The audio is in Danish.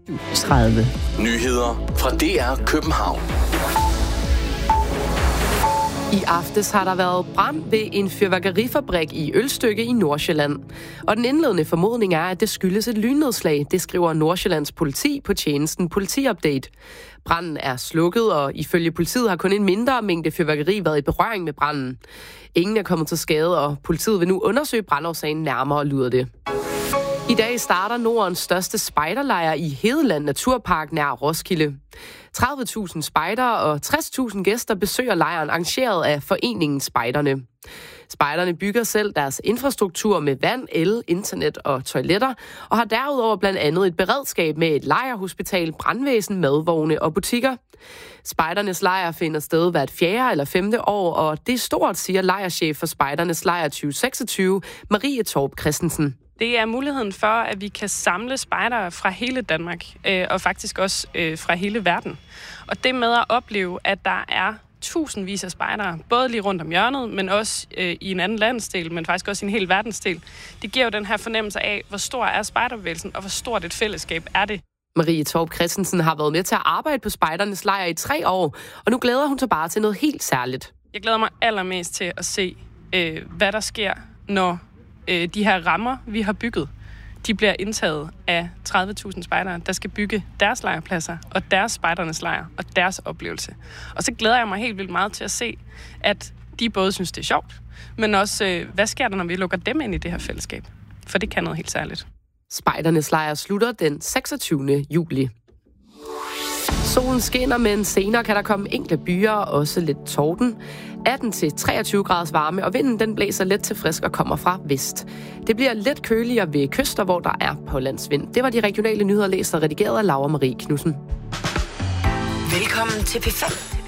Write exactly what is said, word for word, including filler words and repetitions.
tredive. Nyheder fra D R København. I aftes har der været brand ved en fyrværkerifabrik i Ølstykke i Nordsjælland. Og den indledende formodning er, at det skyldes et lynnedslag. Det skriver Nordsjællands politi på tjenesten Politiupdate. Branden er slukket, og ifølge politiet har kun en mindre mængde fyrværkeri været i berøring med branden. Ingen er kommet til skade, og politiet vil nu undersøge brandårsagen nærmere, lyder det. I dag starter Nordens største spejderlejr i Hedeland Naturpark nær Roskilde. tredive tusind spejdere og tres tusind gæster besøger lejren, arrangeret af foreningen Spejderne. Spejderne bygger selv deres infrastruktur med vand, el, internet og toiletter, og har derudover blandt andet et beredskab med et lejrhospital, brandvæsen, madvogne og butikker. Spejdernes lejr finder sted hvert fjerde eller femte år, og det er stort, siger lejrchef for Spejdernes lejr tyve seksogtyve, Marie Torp Christensen. Det er muligheden for, at vi kan samle spejdere fra hele Danmark, øh, og faktisk også øh, fra hele verden. Og det med at opleve, at der er tusindvis af spejdere, både lige rundt om hjørnet, men også øh, i en anden landsdel, men faktisk også i en hel verdensdel, det giver jo den her fornemmelse af, hvor stor er spejderbevægelsen, og hvor stort et fællesskab er det. Marie Torp Christensen har været med til at arbejde på Spejdernes lejr i tre år, og nu glæder hun sig bare til noget helt særligt. Jeg glæder mig allermest til at se, øh, hvad der sker, når øh, de her rammer, vi har bygget, de bliver indtaget af tredive tusind spejdere, der skal bygge deres lejrpladser og deres spejdernes lejr og deres oplevelse. Og så glæder jeg mig helt vildt meget til at se, at de både synes, det er sjovt, men også, øh, hvad sker der, når vi lukker dem ind i det her fællesskab? For det kan noget helt særligt. Spejdernes lejr slutter den seksogtyvende juli. Solen skinner, men senere kan der komme enkelte byer og også lidt torden. atten til treogtyve graders varme, og vinden den blæser let til frisk og kommer fra vest. Det bliver lidt køligere ved kyster, hvor der er pålandsvind. Det var de regionale nyheder, læst og redigeret af Laura Marie Knudsen. Velkommen til P fem.